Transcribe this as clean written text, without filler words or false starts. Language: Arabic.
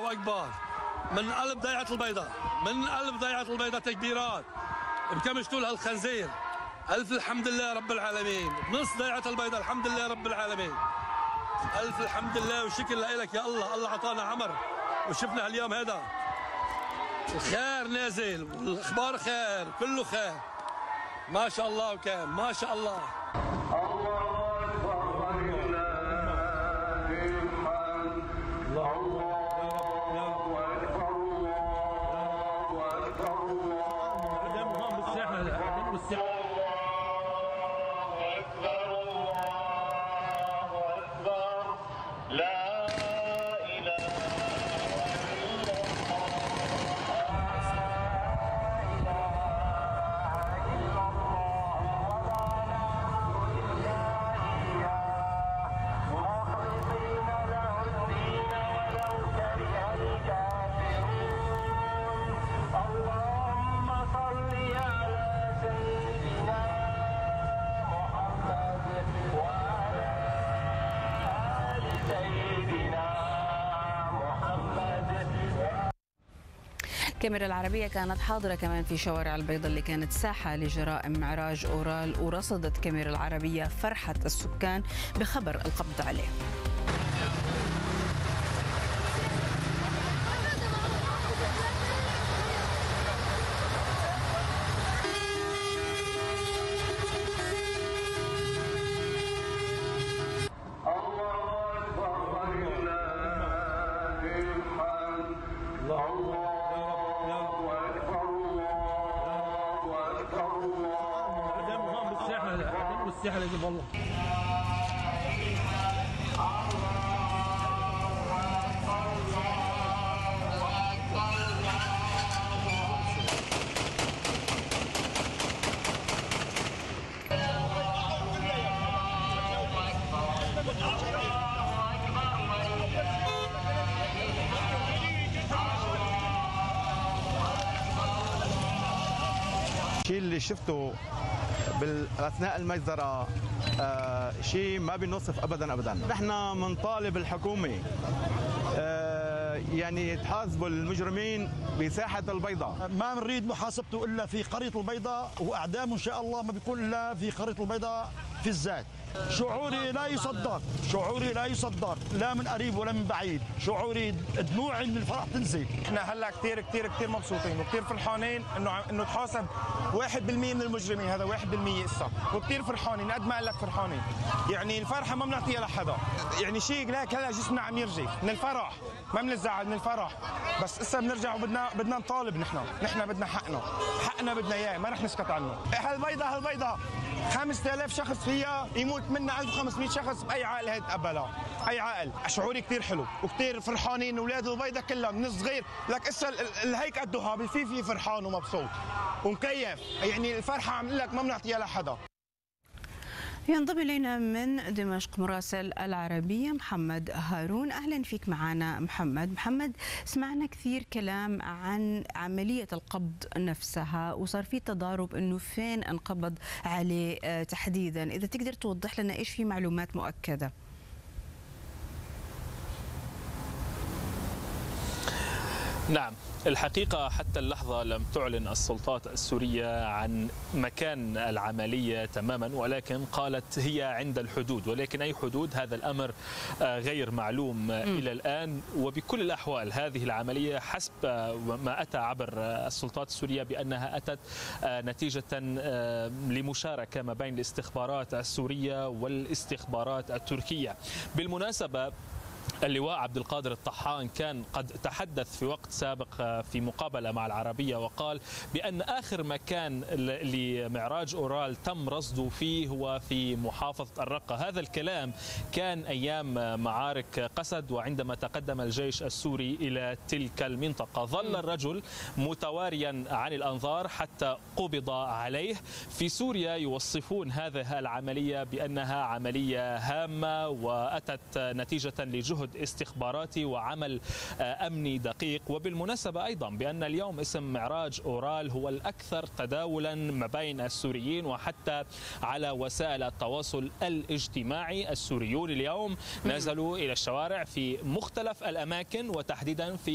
الله أكبر. من قلب ضيعة البيضاء، من قلب ضيعة البيضاء تكبيرات بكمشتوا لها الخنزير. ألف الحمد لله رب العالمين. نص ضيعة البيضاء الحمد لله رب العالمين. ألف الحمد لله وشكر لك يا الله. الله عطانا عمر وشفنا اليوم هذا الخير نازل والأخبار خير، كله خير ما شاء الله. وكان ما شاء الله. الله أكبر ولله الحمد. الله أكبر الله أكبر الكاميرا العربية كانت حاضرة كمان في شوارع البيضاء اللي كانت ساحة لجرائم معراج أورال، ورصدت الكاميرا العربية فرحة السكان بخبر القبض عليه. الساحة اللي والله الشيء اللي شفته اثناء المجزره شيء ما بنوصف ابدا. نحن بنطالب الحكومه يعني تحاسبوا المجرمين بساحه البيضاء. ما بنريد محاسبته الا في قريه البيضاء، واعدامه ان شاء الله ما بيكون الا في قريه البيضاء في الذات. شعوري لا يصدق، شعوري لا يصدق، لا من قريب ولا من بعيد. شعوري دموعي من الفرح تنزل. احنا هلا كثير مبسوطين وكثير فرحانين انه تحاسب 1% من المجرمين. هذا 1% اسا، وكثير فرحانين قد ما قال لك فرحانين. يعني الفرحه ما بنعطيها لحدا، يعني شيء لك هلا جسمنا عم يرجي من الفرح، ما بنزعل من الفرح. بس اسا بنرجع وبدنا نطالب. نحن بدنا حقنا بدنا اياه، ما رح نسكت عنه. هالبيضه 5000 شخص فيها، يموت منها 1500 شخص باي عائله هي تقبلها، اي عائل. شعوري كثير حلو وكثير فرحانين. اولاد البيضه كلها من الصغير لك اسا الهيك قدها بالفيفي فرحان ومبسوط ومكيف. يعني الفرحه عم لك ما بنعطيها لحدا. ينضم إلينا من دمشق مراسل العربية محمد هارون. أهلا فيك معنا محمد. سمعنا كثير كلام عن عملية القبض نفسها، وصار في تضارب أنه فين انقبض عليه تحديدا. إذا تقدر توضح لنا إيش في معلومات مؤكدة. نعم، الحقيقة حتى اللحظة لم تعلن السلطات السورية عن مكان العملية تماما، ولكن قالت هي عند الحدود. ولكن أي حدود؟ هذا الأمر غير معلوم إلى الآن. وبكل الأحوال هذه العملية حسب ما أتى عبر السلطات السورية بأنها أتت نتيجة لمشاركة ما بين الاستخبارات السورية والاستخبارات التركية. بالمناسبة اللواء عبد القادر الطحان كان قد تحدث في وقت سابق في مقابلة مع العربية وقال بأن آخر مكان لمعراج أورال تم رصده فيه هو في محافظة الرقة. هذا الكلام كان أيام معارك قسد، وعندما تقدم الجيش السوري إلى تلك المنطقة ظل الرجل متواريا عن الأنظار حتى قبض عليه. في سوريا يوصفون هذه العملية بأنها عملية هامة وأتت نتيجة لجهد استخباراتي وعمل أمني دقيق. وبالمناسبة أيضا بأن اليوم اسم معراج أورال هو الأكثر تداولا ما بين السوريين وحتى على وسائل التواصل الاجتماعي. السوريون اليوم نزلوا إلى الشوارع في مختلف الأماكن، وتحديدا في